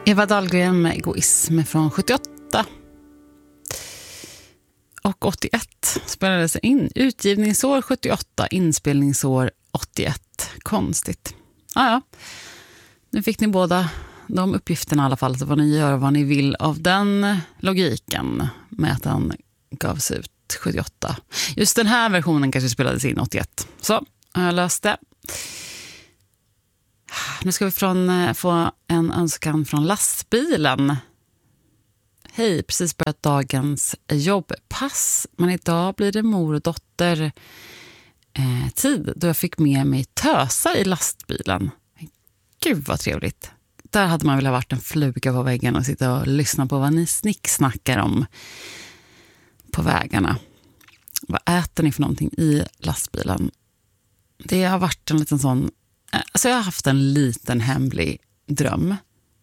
Eva Dahlgren med Egoism från 78. Och 81 spelades in. Utgivningsår 78, inspelningsår 81. Konstigt. Ja. Nu fick ni båda de uppgifterna i alla fall, så vad ni gör vad ni vill av den logiken med att den gavs ut 78. Just den här versionen kanske spelades in 81. Så, jag löste. Nu ska vi få en önskan från lastbilen. Hej, precis börjat dagens jobbpass. Men idag blir det mor och dotter tid då jag fick med mig tösa i lastbilen. Gud vad trevligt. Där hade man väl varit en fluga på väggen och sitta och lyssna på vad ni snicksnackar om på vägarna. Vad äter ni för någonting i lastbilen? Det har varit en liten sån... Alltså jag har haft en liten hemlig dröm.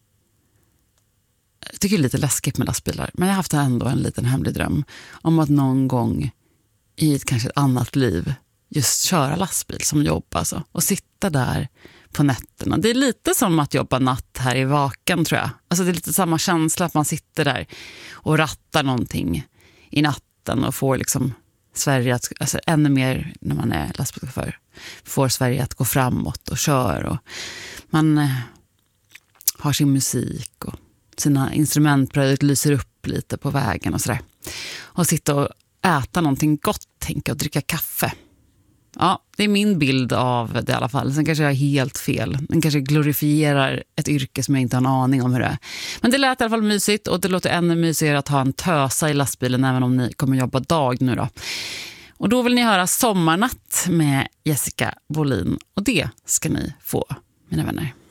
Jag tycker det är lite läskigt med lastbilar. Men jag har haft ändå en liten hemlig dröm om att någon gång i kanske ett annat liv just köra lastbil som jobb alltså, och sitta där på nätterna. Det är lite som att jobba natt här i Vaken, tror jag. Alltså det är lite samma känsla att man sitter där och rattar någonting i natten och får liksom Sverige att, alltså ännu mer när man är lastbilschaufför, får Sverige att gå framåt och kör, och man har sin musik och sina instrumentbrädor lyser upp lite på vägen och sådär. Och sitta och äta någonting gott, tänka, och dricka kaffe. Ja, det är min bild av det i alla fall. Sen kanske jag är helt fel. Den kanske glorifierar ett yrke som jag inte har en aning om hur det är. Men det lät i alla fall mysigt, och det låter ännu mysigare att ha en tösa i lastbilen även om ni kommer jobba dag nu då. Och då vill ni höra Sommarnatt med Jessica Bolin, och det ska ni få, mina vänner.